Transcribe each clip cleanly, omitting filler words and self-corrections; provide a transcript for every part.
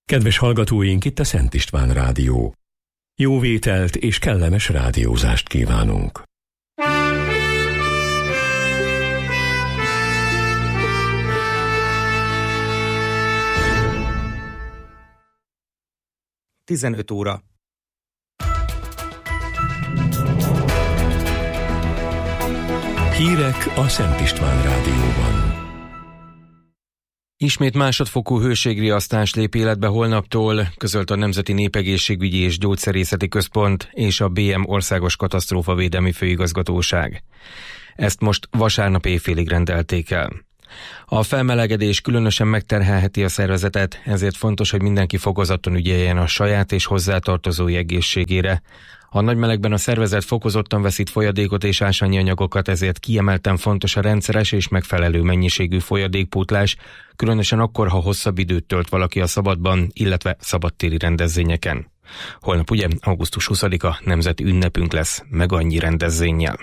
Kedves hallgatóink, itt a Szent István Rádió. Jó vételt és kellemes rádiózást kívánunk. Tizenöt óra. Hírek a Szent István Rádióban. Ismét másodfokú hőségriasztás lép életbe holnaptól, közölt a Nemzeti Népegészségügyi és Gyógyszerészeti Központ és a BM Országos Katasztrófavédelmi Főigazgatóság. Ezt most vasárnap éjfélig rendelték el. A felmelegedés különösen megterhelheti a szervezetet, ezért fontos, hogy mindenki fokozaton ügyeljen a saját és hozzátartozói egészségére. A nagy melegben a szervezet fokozottan veszít folyadékot és ásványi anyagokat, ezért kiemelten fontos a rendszeres és megfelelő mennyiségű folyadékpótlás, különösen akkor, ha hosszabb időt tölt valaki a szabadban, illetve szabadtéri rendezvényeken. Holnap ugye augusztus 20-a nemzeti ünnepünk lesz, meg annyi rendezvénnyel.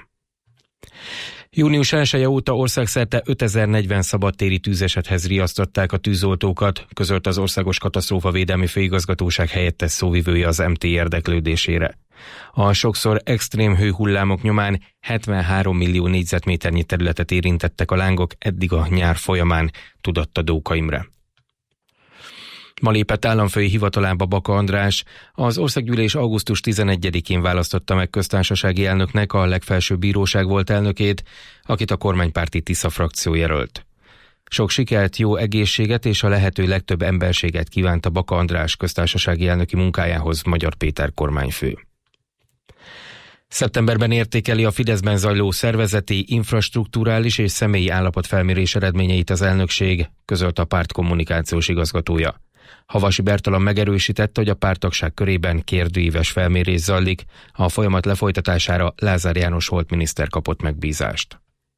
Június 1-e óta országszerte 5040 szabadtéri tűzesethez riasztották a tűzoltókat, közölt az Országos Katasztrófavédelmi Főigazgatóság helyettes szóvivője az MT érdeklődésére. A sokszor extrém hőhullámok nyomán 73 millió négyzetméternyi területet érintettek a lángok eddig a nyár folyamán, tudatta Dóka Imre. Ma lépett államfői hivatalába Baka András. Az Országgyűlés augusztus 11-én választotta meg köztársasági elnöknek a legfelsőbb bíróság volt elnökét, akit a kormánypárti Tisza frakció jelölt. Sok sikert, jó egészséget és a lehető legtöbb emberséget kívánta Baka András köztársasági elnöki munkájához Magyar Péter kormányfő. Szeptemberben értékeli a Fideszben zajló szervezeti, infrastrukturális és személyi állapotfelmérés eredményeit az elnökség, közölt a párt kommunikációs igazgatója. Havasi Bertalan megerősítette, hogy a párttagság körében kérdőíves felmérés zajlik, a folyamat lefolytatására Lázár János volt miniszter kapott megbízást.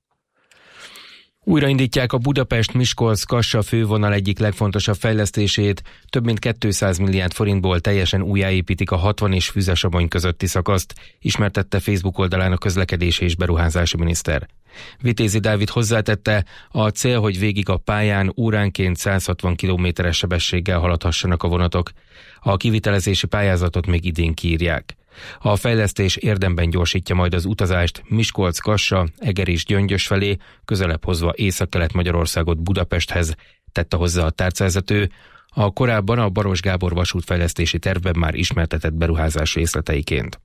Újraindítják a Budapest-Miskolc-Kassa fővonal egyik legfontosabb fejlesztését, több mint 200 milliárd forintból teljesen újjáépítik a 60 és Füzesabony közötti szakaszt, ismertette Facebook oldalán a közlekedési és beruházási miniszter. Vitézi Dávid hozzátette, a cél, hogy végig a pályán óránként 160 km/s sebességgel haladhassanak a vonatok. A kivitelezési pályázatot még idén kiírják. A fejlesztés érdemben gyorsítja majd az utazást Miskolc-Kassa, Eger és Gyöngyös felé, közelebb hozva Észak-Kelet-Magyarországot Budapesthez, tette hozzá a tárcavezető. A korábban a Baros Gábor vasútfejlesztési tervben már ismertetett beruházás részleteiként.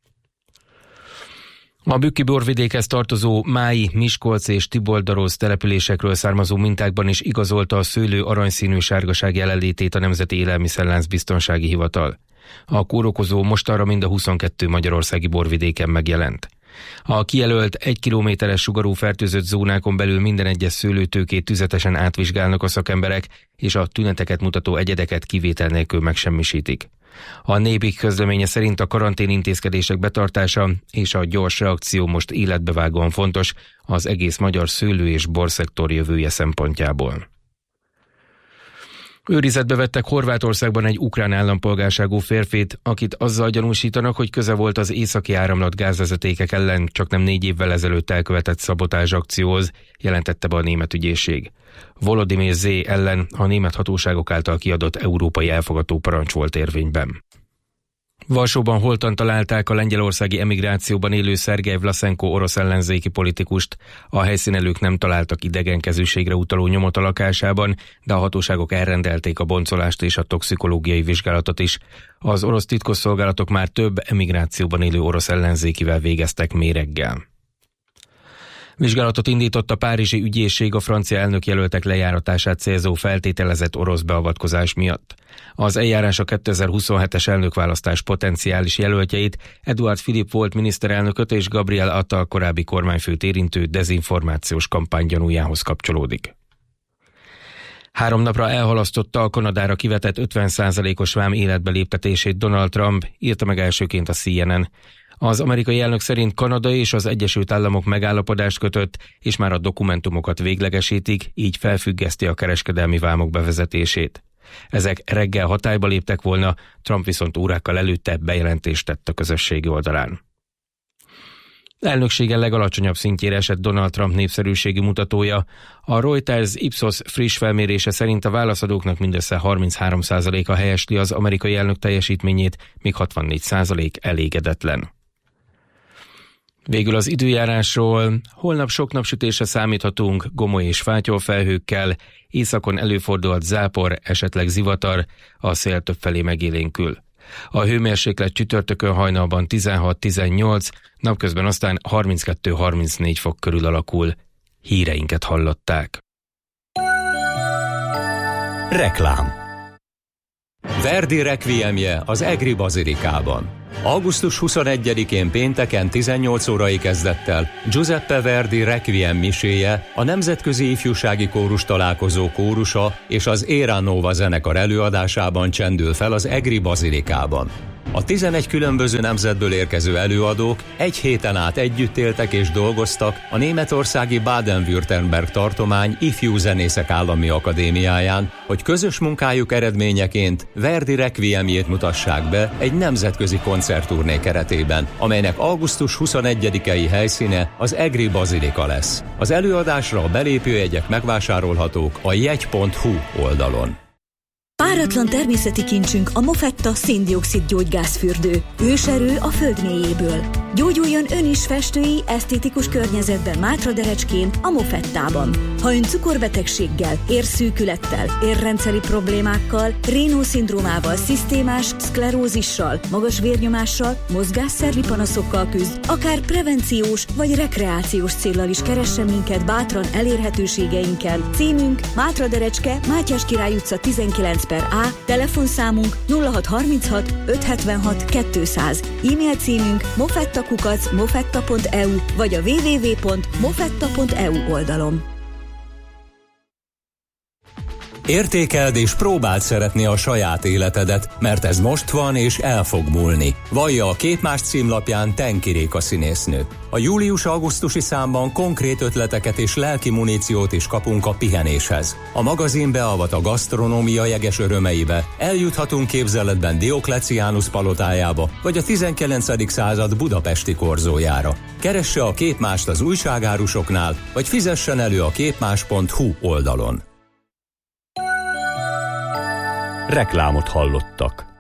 A bükki borvidékhez tartozó Mályi, Miskolc és Tiboldaroz településekről származó mintákban is igazolta a szőlő aranyszínű sárgaság jelenlétét a Nemzeti Élelmiszerlánc Biztonsági Hivatal. A kórokozó mostanra mind a 22 magyarországi borvidéken megjelent. A kijelölt 1 kilométeres sugarú fertőzött zónákon belül minden egyes szőlőtőkét tüzetesen átvizsgálnak a szakemberek, és a tüneteket mutató egyedeket kivétel nélkül megsemmisítik. A Népik közleménye szerint a karanténintézkedések betartása és a gyors reakció most életbevágóan fontos az egész magyar szőlő- és borszektor jövője szempontjából. Őrizetbe vettek Horvátországban egy ukrán állampolgárságú férfit, akit azzal gyanúsítanak, hogy köze volt az északi áramlat gázvezetékek ellen csaknem 4 évvel ezelőtt elkövetett szabotázs akcióhoz, jelentette be a német ügyészség. Volodymyr Z. ellen a német hatóságok által kiadott európai elfogató parancs volt érvényben. Varsóban holtan találták a lengyelországi emigrációban élő Szergej Vlaszenko orosz ellenzéki politikust. A helyszínelők nem találtak idegenkezűségre utaló nyomot a lakásában, de a hatóságok elrendelték a boncolást és a toxikológiai vizsgálatot is. Az orosz titkosszolgálatok már több emigrációban élő orosz ellenzékivel végeztek méreggel. Vizsgálatot indított a párizsi ügyészség a francia elnökjelöltek lejáratását célzó feltételezett orosz beavatkozás miatt. Az eljárás a 2027-es elnökválasztás potenciális jelöltjeit, Eduard Philippe volt miniszterelnököt és Gabriel Attal korábbi kormányfőt érintő dezinformációs kampány gyanújához kapcsolódik. 3 napra elhalasztotta a Kanadára kivetett 50%-os vám életbe léptetését Donald Trump, írta meg elsőként a CNN. Az amerikai elnök szerint Kanada és az Egyesült Államok megállapodást kötött, és már a dokumentumokat véglegesítik, így felfüggeszti a kereskedelmi vámok bevezetését. Ezek reggel hatályba léptek volna, Trump viszont órákkal előtte bejelentést tett a közösségi oldalán. Elnöksége legalacsonyabb szintjére esett Donald Trump népszerűségi mutatója. A Reuters Ipsos friss felmérése szerint a válaszadóknak mindössze 33%-a helyesli az amerikai elnök teljesítményét, míg 64% elégedetlen. Végül az időjárásról. Holnap sok napsütésre számíthatunk, gomoly és fátyolfelhőkkel, északon előfordulhat zápor, esetleg zivatar, a szél többfelé megélénkül. A hőmérséklet csütörtökön hajnalban 16-18, napközben aztán 32-34 fok körül alakul. Híreinket hallották. Reklám. Verdi rekviemje az Egri Bazilikában. Augusztus 21-én pénteken 18 órai kezdettel Giuseppe Verdi Requiem miséje, a Nemzetközi Ifjúsági Kórus Találkozó kórusa és az Era Nova zenekar előadásában csendül fel az Egri Bazilikában. A 11 különböző nemzetből érkező előadók egy héten át együtt éltek és dolgoztak a németországi Baden-Württemberg tartomány Ifjú Zenészek Állami Akadémiáján, hogy közös munkájuk eredményeként Verdi Requiemjét mutassák be egy nemzetközi koncertturné keretében, amelynek augusztus 21-i helyszíne az Egri Bazilika lesz. Az előadásra a belépőjegyek megvásárolhatók a jegy.hu oldalon. Páratlan természeti kincsünk a Mofetta szén-dioxid gyógygázfürdő. Őserő a föld mélyéből. Gyógyuljon ön is festői, esztétikus környezetben Mátraderecskén, a Mofettában. Ha ön cukorbetegséggel, érszűkülettel, érrendszeri problémákkal, Raynaud-szindrómával, szisztémás szklerózissal, magas vérnyomással, mozgásszervi panaszokkal küzd, akár prevenciós vagy rekreációs céllal is keressen minket bátran elérhetőségeinken. Címünk Mátraderecske, Mátyás Király utca 19/A, telefonszámunk 0636 576 200, e-mail címünk mofetta@mofetta.eu vagy a www.mofetta.eu oldalon. Értékeld és próbáld szeretni a saját életedet, mert ez most van és el fog múlni. Vallja a Képmás címlapján Tenki Réka színésznő. A július-augusztusi számban konkrét ötleteket és lelki muníciót is kapunk a pihenéshez. A magazin beavat a gasztronómia jeges örömeibe, eljuthatunk képzeletben Diokleciánus palotájába, vagy a 19. század budapesti korzójára. Keresse a Képmást az újságárusoknál, vagy fizessen elő a képmás.hu oldalon. Reklámot hallottak.